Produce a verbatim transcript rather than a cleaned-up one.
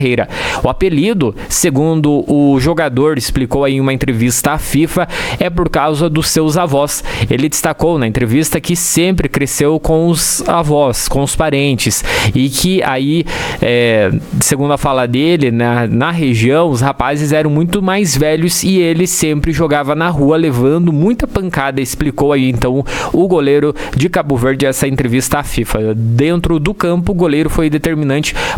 carreira. O apelido, segundo o jogador explicou aí em uma entrevista à FIFA, é por causa dos seus avós. Ele destacou na entrevista que sempre cresceu com os avós, com os parentes, e que aí, é, segundo a fala dele, na, na região, os rapazes eram muito mais velhos e ele sempre jogava na rua, levando muita pancada, explicou aí então o goleiro de Cabo Verde essa entrevista à FIFA. Dentro do campo, o goleiro foi determinante